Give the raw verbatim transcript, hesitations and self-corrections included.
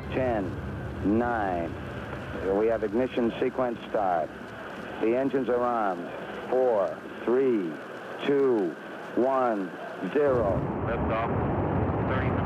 ten, nine. We have ignition sequence start. The engines are armed. Four, three, two, one, zero. Liftoff. thirty